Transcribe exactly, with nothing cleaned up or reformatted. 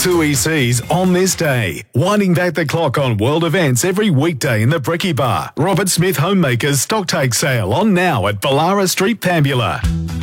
two E Cs on this day. Winding back the clock on world events every weekday in the Bricky Bar. Robert Smith Homemakers Stocktake Sale on now at Ballara Street, Pambula.